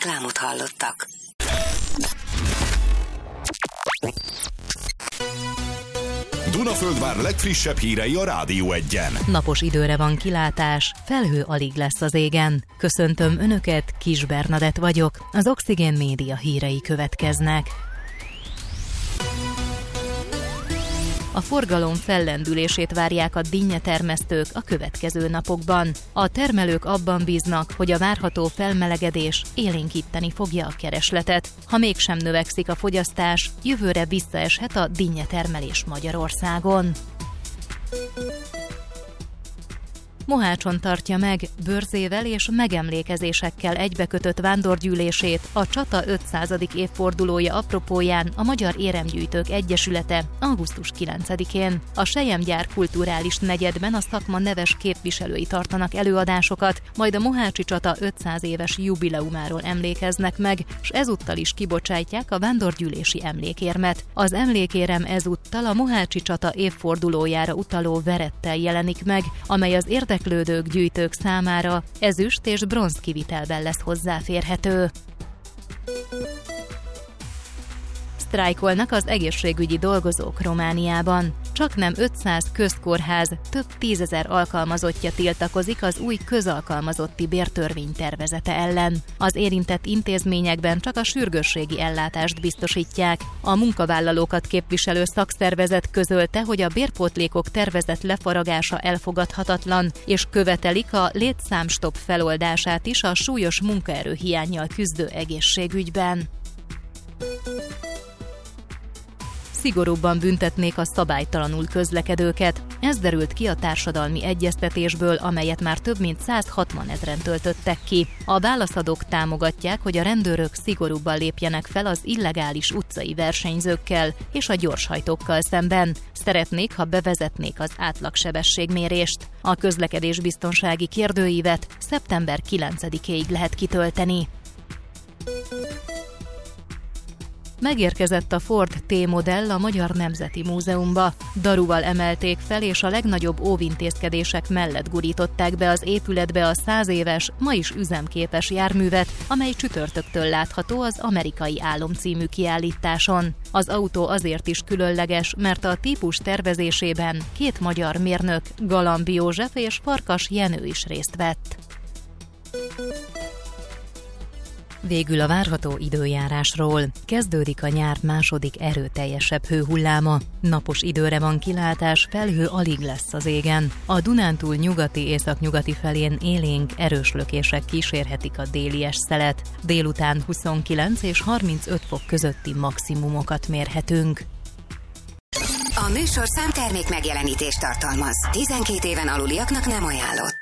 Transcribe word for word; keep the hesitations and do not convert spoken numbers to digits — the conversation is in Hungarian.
Reklámot hallottak. Dunaföldvár legfrissebb hírei a Rádió Egyen. Napos időre van kilátás, felhő alig lesz az égen. Köszöntöm Önöket, Kis Bernadett vagyok. Az Oxigén Média hírei következnek. A forgalom fellendülését várják a dinnyetermesztők a következő napokban. A termelők abban bíznak, hogy a várható felmelegedés élénkíteni fogja a keresletet. Ha mégsem növekszik a fogyasztás, jövőre visszaeshet a dinnyetermelés Magyarországon. Mohácson tartja meg bőrzével és megemlékezésekkel egybekötött vándorgyűlését a csata ötszázadik évfordulója apropóján a Magyar Éremgyűjtők Egyesülete augusztus kilencedikén. A Selyemgyár kulturális negyedben a szakma neves képviselői tartanak előadásokat, majd a mohácsi csata ötszáz éves jubileumáról emlékeznek meg, s ezúttal is kibocsátják a vándorgyűlési emlékérmet. Az emlékérem ezúttal a mohácsi csata évfordulójára utaló verettel jelenik meg, amely az érdeklődők, gyűjtők számára ezüst és bronz kivitelben lesz hozzáférhető. Sztrájkolnak az egészségügyi dolgozók Romániában. Csaknem ötszáz közkórház több tízezer alkalmazottja tiltakozik az új közalkalmazotti bértörvény tervezete ellen. Az érintett intézményekben csak a sürgősségi ellátást biztosítják. A munkavállalókat képviselő szakszervezet közölte, hogy a bérpótlékok tervezett lefaragása elfogadhatatlan, és követelik a létszámstopp feloldását is a súlyos munkaerőhiánnyal küzdő egészségügyben. Szigorúbban büntetnék a szabálytalanul közlekedőket. Ez derült ki a társadalmi egyeztetésből, amelyet már több mint száz hatvan ezren töltöttek ki. A válaszadók támogatják, hogy a rendőrök szigorúbban lépjenek fel az illegális utcai versenyzőkkel és a gyorshajtókkal szemben. Szeretnék, ha bevezetnék az átlagsebességmérést. A közlekedésbiztonsági kérdőívet szeptember kilencedikéig lehet kitölteni. Megérkezett a Ford T-modell a Magyar Nemzeti Múzeumba. Daruval emelték fel, és a legnagyobb óvintézkedések mellett gurították be az épületbe a száz éves, ma is üzemképes járművet, amely csütörtöktől látható az Amerikai Álom című kiállításon. Az autó azért is különleges, mert a típus tervezésében két magyar mérnök, Galambi József és Farkas Jenő is részt vett. Végül a várható időjárásról. Kezdődik a nyár második erőteljesebb hőhulláma. Napos időre van kilátás, felhő alig lesz az égen. A Dunántúl nyugati északnyugati felén élénk, erős lökések kísérhetik a délies szelet. Délután huszonkilenc és harmincöt fok közötti maximumokat mérhetünk. A műsorszám termék megjelenítést tartalmaz. tizenkét éven aluliaknak nem ajánlott.